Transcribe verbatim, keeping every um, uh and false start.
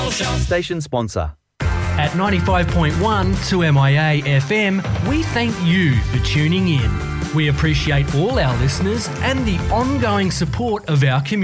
Show. Station sponsor. At ninety-five point one two M I A F M, we thank you for tuning in. We appreciate all our listeners and the ongoing support of our community.